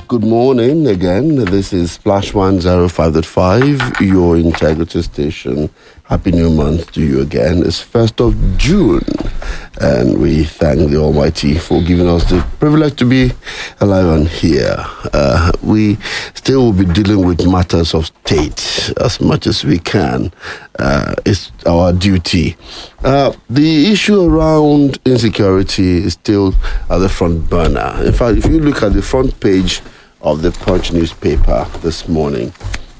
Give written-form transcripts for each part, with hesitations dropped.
Good morning again. This is Splash 105.5, your integrity station. Happy new month to you again. It's 1st of June, and we thank the Almighty for giving us the privilege to be alive and here. We still will be dealing with matters of state as much as we can. It's our duty. The issue around insecurity is still at the front burner. In fact, if you look at the front page of the Punch newspaper this morning,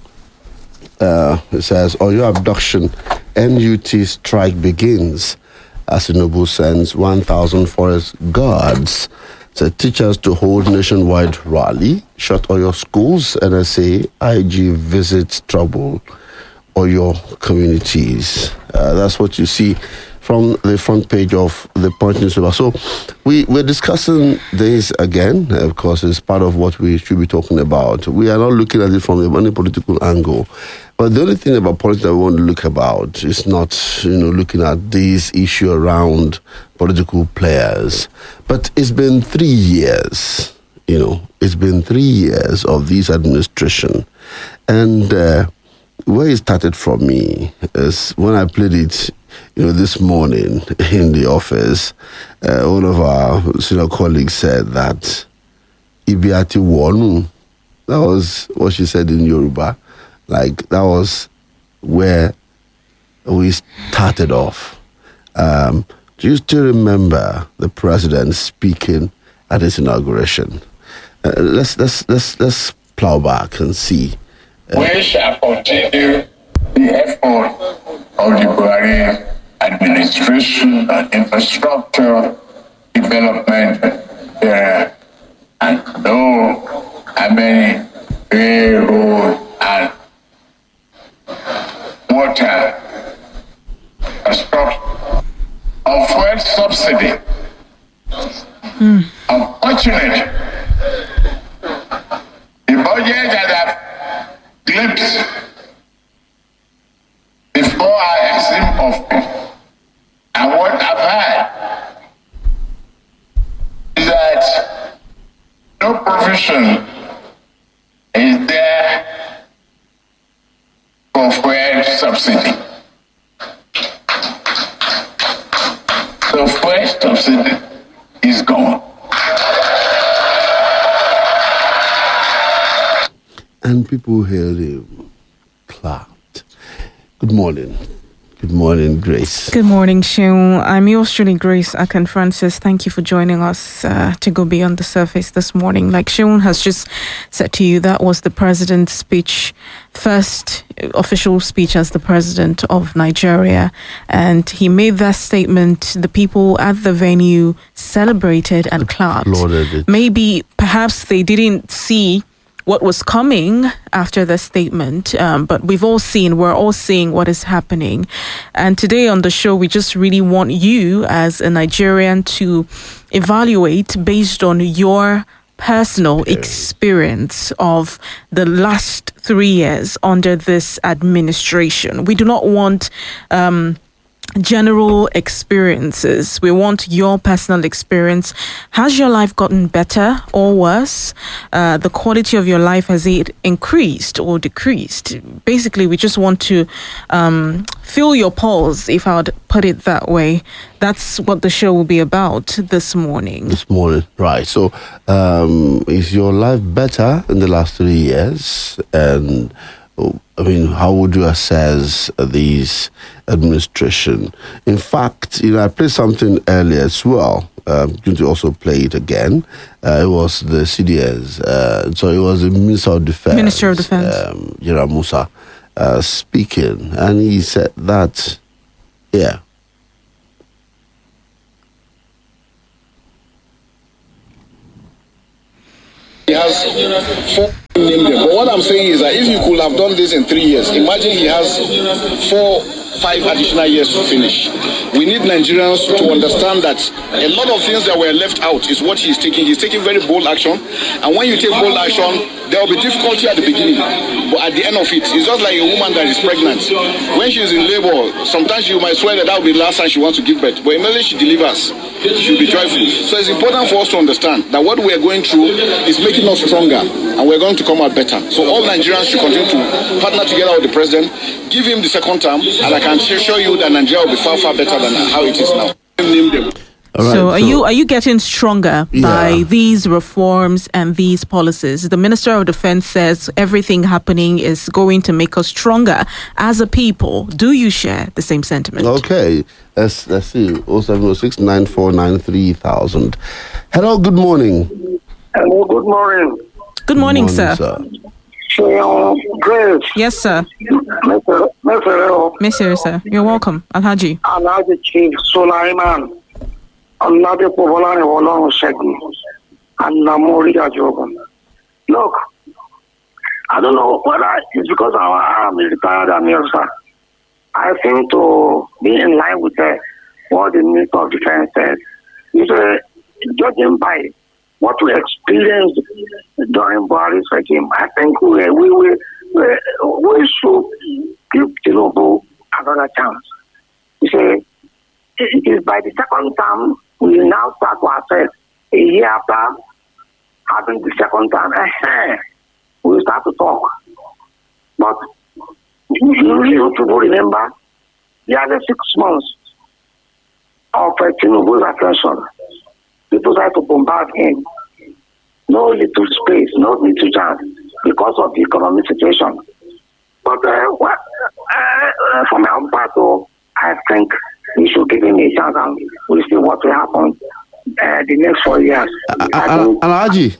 it says, Oyo abduction, NUT strike begins. Asinobu sends 1,000 forest guards to teachers to hold nationwide rally. Shut Oyo schools. NSA IG visits trouble Oyo communities. That's what you see from the front page of the Punch newspaper. So we're discussing this again. Of course, it's part of what we should be talking about. We are not looking at it from any political angle. But the only thing about politics that we want to look about is not, looking at this issue around political players. But it's been 3 years, it's been 3 years of this administration. And where it started from me is when I played it, this morning in the office, one of our senior colleagues said that Ibiati Wonu, that was what she said in Yoruba. Like, that was where we started off. Do you still remember the president speaking at his inauguration? Let's plow back and see. We shall continue the effort of the Buhari administration and infrastructure development area, and know how many railroad and water construction of fuel subsidy. Unfortunately, the budget that I've glimpsed before I assumed office, and what I've had is that no provision is there for fuel subsidy. So fuel subsidy is gone. And people hailed him, clapped. Good morning. Good morning, Grace. Good morning, Seun. I'm yours truly, Grace Akan Francis. Thank you for joining us to go beyond the surface this morning. Like Seun has just said to you, that was the president's speech, first official speech as the president of Nigeria. And he made that statement. The people at the venue celebrated and clapped. Maybe, perhaps they didn't see what was coming after the statement, but we're all seeing what is happening. And today on the show, we just really want you as a Nigerian to evaluate based on your personal experience of the last 3 years under this administration. We do not want general experiences. We want your personal experience. Has your life gotten better or worse? The quality of your life, has it increased or decreased? Basically, we just want to feel your pulse, if I would put it that way. That's what the show will be about this morning. Right. So, is your life better in the last 3 years? And how would you assess this administration? In fact, I played something earlier as well. I'm going to also play it again. It was the CDS. So it was the Minister of Defense. General Musa, speaking. And he said that, He has 4 million. But what I'm saying is that if you could have done this in 3 years, imagine he has 5 additional years to finish. We need Nigerians to understand that a lot of things that were left out is what he's taking. He's taking very bold action. And when you take bold action, there will be difficulty at the beginning. But at the end of it, it's just like a woman that is pregnant. When she's in labor, sometimes you might swear that will be the last time she wants to give birth. But immediately she delivers, you should be joyful. So it's important for us to understand that what we are going through is making us stronger, and we're going to come out better. So all Nigerians should continue to partner together with the president, give him the second term, and I can assure you that Nigeria will be far, far better than how it is now. Right, so are you getting stronger by these reforms and these policies? The Minister of Defense says everything happening is going to make us stronger as a people. Do you share the same sentiment? Okay, let's see. 0706 949 3000. Hello, good morning. Hello, good morning. Good morning, sir. Grace. Yes, sir. Mr. Sir. You're welcome. Alhaji. Alhaji Chief Sulaiman. Alhaji Povolani Wolong Shegun. And Namori Ajoban. Look, I don't know whether it's because I'm retired American. I think to be in line with what the Minister of Defense said, is judging by what we experienced during Buhari's regime. I think we should give Tinubu another chance. You see, it is by the second term we now start to assess. A year after having the second term, we start to talk. But you to remember, the other 6 months of Tinubu's attention, people try to bombard him. No little space, no little chance because of the economic situation. But from my own part, I think we should give him a chance and we'll see what will happen the next 4 years. Alhaji,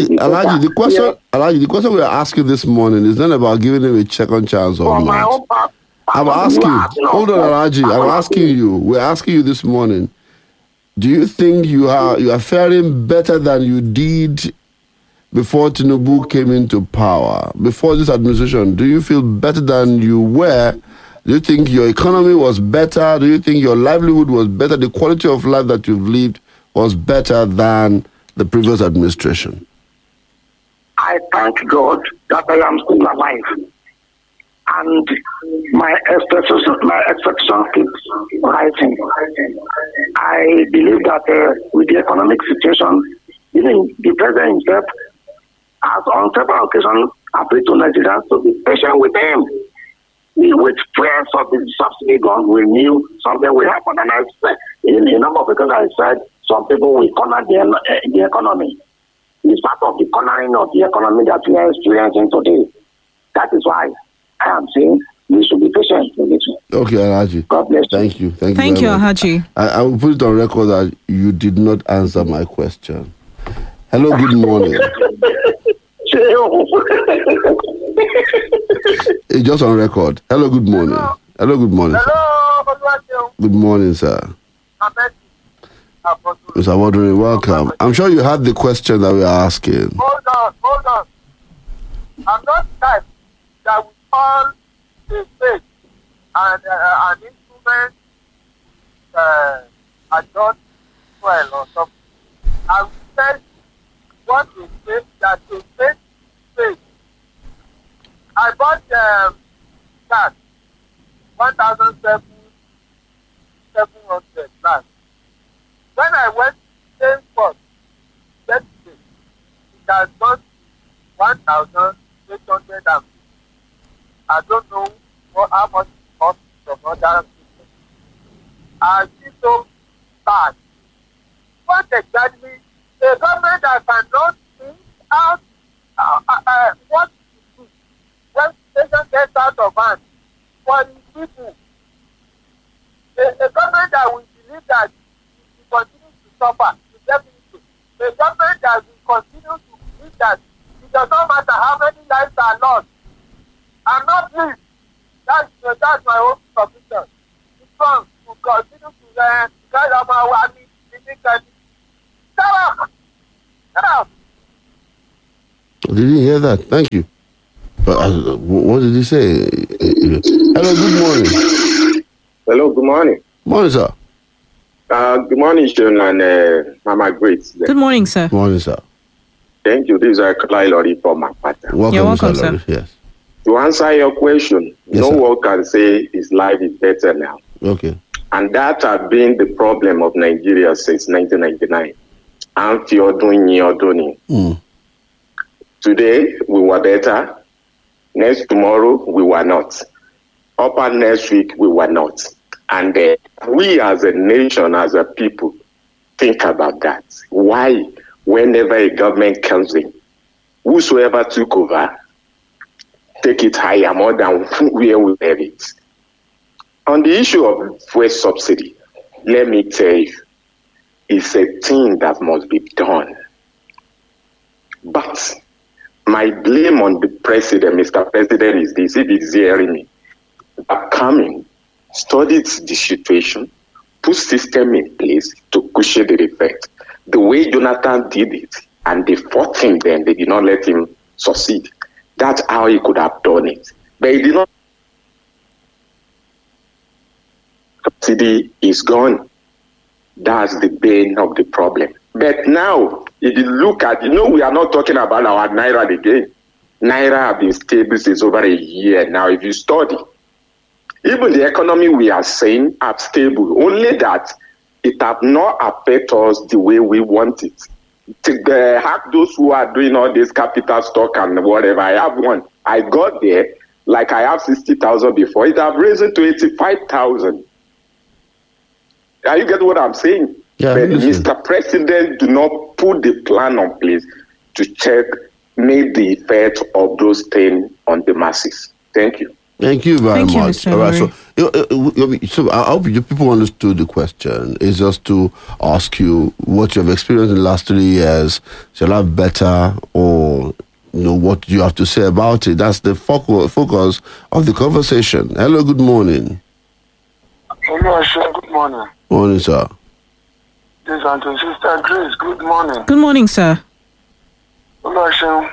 the question we are asking this morning is not about giving him a second chance or not. My own part, I'm asking. Hold on, Alhaji. I'm asking you. We're asking you this morning. Do you think you are faring better than you did before Tinubu came into power? Before this administration, do you feel better than you were? Do you think your economy was better? Do you think your livelihood was better? The quality of life that you've lived was better than the previous administration? I thank God that I am still alive. And my expectation keeps rising. I believe that with the economic situation, even the president himself has on several occasions appealed to Nigerians to be patient with him. With prayers of the subsidy gone, we knew something will happen. And I said, in a number of occasions, I said some people will corner the economy. It's part of the cornering of the economy that we are experiencing today. That is why I am saying we should be patient with it. Okay, Alhaji. God bless you. Thank you. Thank you, Alhaji. I will put it on record that you did not answer my question. Hello, good morning. It's just on record. Hello, good morning. Hello, good morning. Hello, good morning, sir. Mr. Wadri, welcome. I'm sure you had the question that we are asking. Hold on. I'm not type that we call the state and an instrument adjust well or something. I will tell you what is state that is state. I bought cash 1,700 last. When I went to the same spot yesterday, it has gone to 1,850. I don't know how much it costs from other people. I feel so bad. What exactly? A government that cannot think out what to do when station gets out of hand for the people. A government that will believe that it will continue to suffer indefinitely. A government that will continue to believe that it does not matter how many lives are lost. I'm not pleased. That's my own submission. It's wrong to continue to guide our army physically. Shut up! I didn't hear that. Thank you. But what did he say? Hello, good morning. Hello, good morning. Morning, sir. Good morning, Sean and Mama Grace. Good morning, sir. Morning, sir. Thank you. This is Aklai Lori from Mapata. You're welcome, sir. Lori. Yes. To answer your question, Yes, no sir. one can say his life is better now. Okay. And that has been the problem of Nigeria since 1999. Today, we were better. Next tomorrow, we were not. Upper next week, we were not. And we as a nation, as a people, think about that. Why, whenever a government comes in, whosoever took over, take it higher more than where we have it. On the issue of fuel subsidy, let me tell you, it's a thing that must be done. But my blame on the president, Mr. President, is this, if he's hearing me, coming, studied the situation, put system in place to cushion the effect. The way Jonathan did it, and they fought him then, they did not let him succeed. That's how he could have done it. But he did not. Subsidy is gone. That's the bane of the problem. But now, if you look at, we are not talking about our Naira again. Naira have been stable since over a year now. If you study, even the economy we are saying are stable, only that it have not affected us the way we want it. To hack those who are doing all this capital stock and whatever, I have one. I got there, like I have 60,000 before. It have risen to 85,000. Are you getting what I'm saying? Yeah, but Mr. President do not put the plan on place to check, make the effect of those things on the masses. Thank you. Thank you very much. Mr. All right, so I hope you people understood the question. It's just to ask you what you have experienced in the last 3 years. Shall have better, or what you have to say about it? That's the focus of the conversation. Hello, good morning. Hello, sir. Good morning. Morning, sir. This is Auntie Sister Grace. Good morning. Good morning, sir. Hello, sir.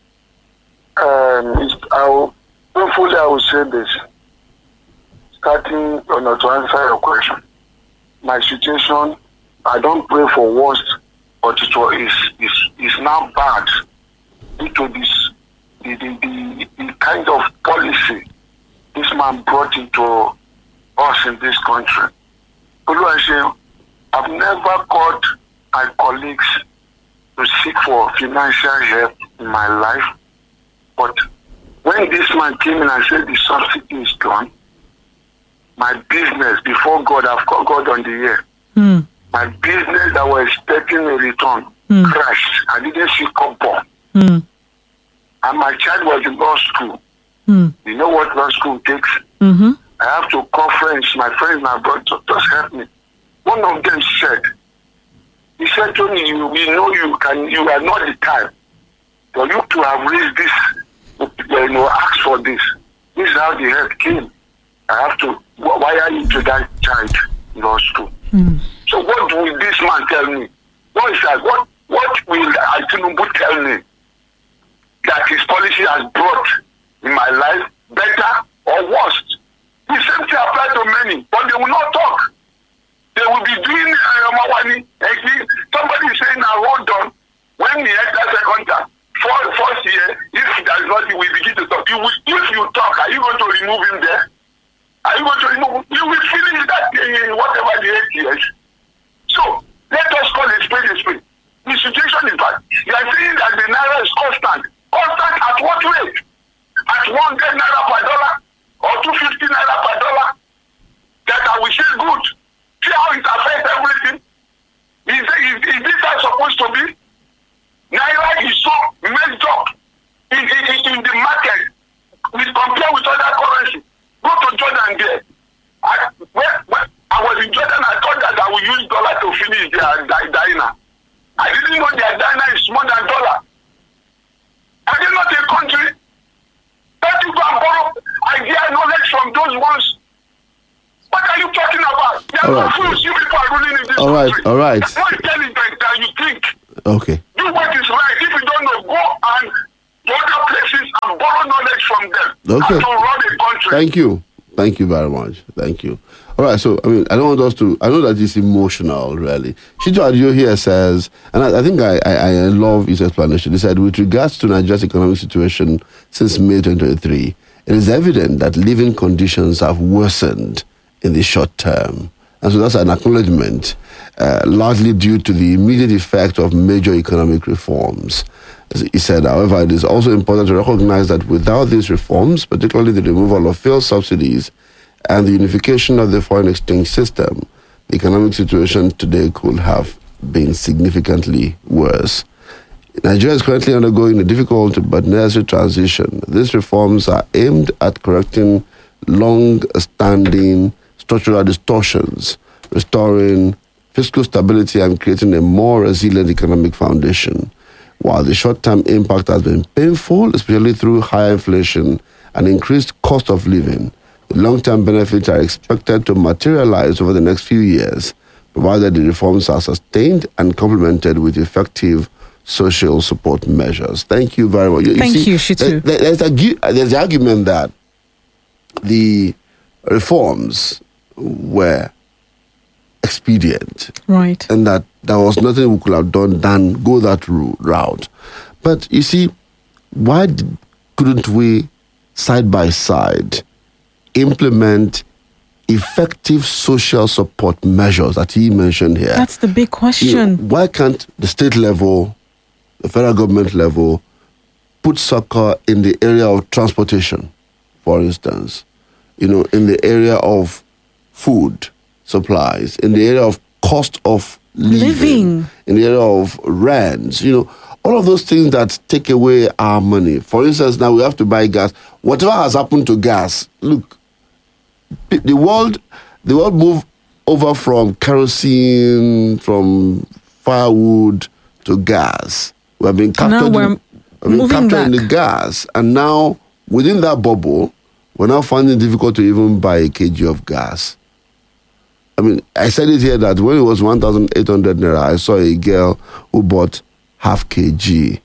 Hopefully, I will say this. Starting to answer your question. My situation, I don't pray for worst, but it's now bad due to this the kind of policy this man brought into us in this country. I've never called my colleagues to seek for financial help in my life, but when this man came in and said the subsidy is gone, my business, before God, I've called God on the air. My business that was expecting a return crashed. I didn't see couple. And my child was in law school. You know what law school takes? I have to call friends, my friends, my brothers, just help me. One of them said, he said to me, we know you are not the time for you to have raised this, ask for this. This is how the help came. I have to wire you to that child in law school. So what will this man tell me? What is that? What will Tinubu tell me that his policy has brought in my life, better or worse? The same thing applies to many, but they will not talk. They will be doing somebody is saying, now hold on, when he enters second term, first year, if there is nothing, we begin to talk. If you talk, are you going to remove him there? Are you going to remove him? You will finish that in whatever the 8 years. So, let us call it spade a spade. The situation is bad. You are saying that the Naira is constant. Constant at what rate? At 100 Naira per dollar? Or 250 Naira per dollar? That I will say good. See how it affects everything? Is this how it's supposed to be? Naira is so messed up in the market. We compare with other currency. Go to Jordan there. When I was in Jordan, I thought that I would use dollar to finish their diner. I didn't know their diner is more than dollar. Are they not a country? Don't you go and borrow idea knowledge from those ones? What are you talking about? There are no fools. You people are ruling in this country. All right. More intelligent than you think. Okay. Do what is right. If you don't know, go and to other places and borrow knowledge from them. Okay. And to run a country. Thank you. Thank you very much. Thank you. All right, so, I don't want us to, I know that it's emotional, really. Shitu Adio here says, and I think I love his explanation. He said, with regards to Nigeria's economic situation since May 2023, it is evident that living conditions have worsened in the short term. And so that's an acknowledgement, largely due to the immediate effect of major economic reforms. He said, however, it is also important to recognize that without these reforms, particularly the removal of fuel subsidies and the unification of the foreign exchange system, the economic situation today could have been significantly worse. Nigeria is currently undergoing a difficult but necessary transition. These reforms are aimed at correcting long-standing structural distortions, restoring fiscal stability and creating a more resilient economic foundation. While the short-term impact has been painful, especially through higher inflation and increased cost of living, the long-term benefits are expected to materialize over the next few years, provided the reforms are sustained and complemented with effective social support measures. Thank you very much. Thank you, Shitu. There's the argument that the reforms were expedient. Right. And that there was nothing we could have done than go that route. But you see, why couldn't we, side by side, implement effective social support measures that he mentioned here? That's the big question. Why can't the state level, the federal government level, put succor in the area of transportation, for instance, in the area of food supplies, in the area of cost of living, in the area of rents, all of those things that take away our money. For instance, now we have to buy gas. Whatever has happened to gas, look, the world moved over from kerosene, from firewood to gas. We have been captured in the gas, and now within that bubble, we're now finding it difficult to even buy a kg of gas. I mean, I said it here that when it was 1,800 naira, I saw a girl who bought half kg.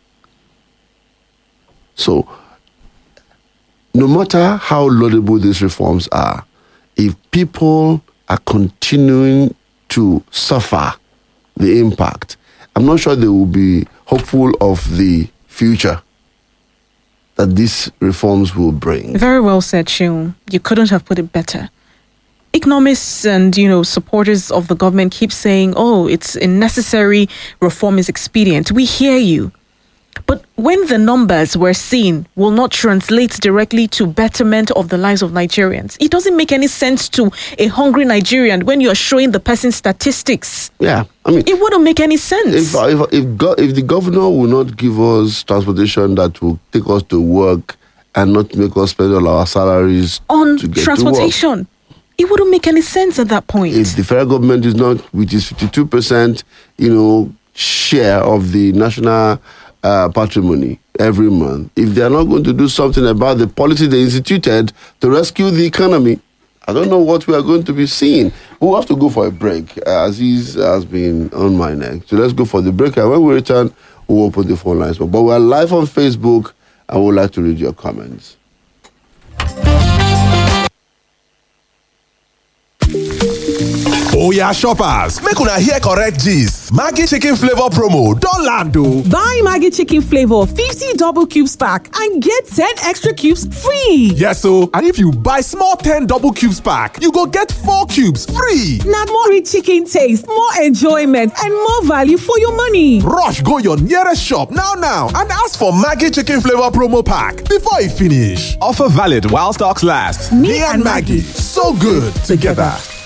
So, no matter how laudable these reforms are, if people are continuing to suffer the impact, I'm not sure they will be hopeful of the future that these reforms will bring. Very well said, Sheun. You couldn't have put it better. Economists and, supporters of the government keep saying, it's a necessary reform is expedient. We hear you. But when the numbers we're seeing will not translate directly to betterment of the lives of Nigerians, it doesn't make any sense to a hungry Nigerian when you're showing the person's statistics. Yeah, I mean, it wouldn't make any sense. If the governor will not give us transportation that will take us to work and not make us spend all our salaries on to get transportation, to work, it wouldn't make any sense at that point. If the federal government is not, which is 52%, share of the national patrimony every month, if they are not going to do something about the policy they instituted to rescue the economy, I don't know what we are going to be seeing. We'll have to go for a break. Aziz has been on my neck. So let's go for the break. And when we return, we'll open the phone lines. But we're live on Facebook and we'd like to read your comments. Oya shoppers, make una hear correct gist. Maggi chicken flavor promo don land o. Buy Maggi chicken flavor 50 double cubes pack and get 10 extra cubes free. Yes o, and if you buy small 10 double cubes pack, you go get 4 cubes free. Na more rich chicken taste, more enjoyment and more value for your money. Rush go your nearest shop now and ask for Maggi chicken flavor promo pack before e finish. Offer valid while stocks last. Me and Maggi, so good together.